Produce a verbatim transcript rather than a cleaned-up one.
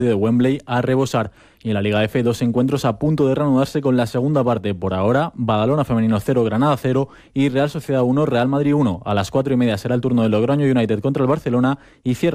de Wembley a rebosar. Y en la Liga F, dos encuentros a punto de reanudarse con la segunda parte. Por ahora, Badalona femenino cero, Granada cero y Real Sociedad uno, Real Madrid uno. A las cuatro y media será el turno del Logroño United contra el Barcelona y cierra